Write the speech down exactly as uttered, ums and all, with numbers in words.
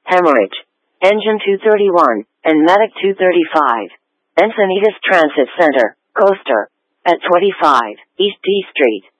Hemorrhage. Engine two thirty-one, and Medic two thirty-five. Encinitas Transit Center, Coaster. At twenty-five, East D Street.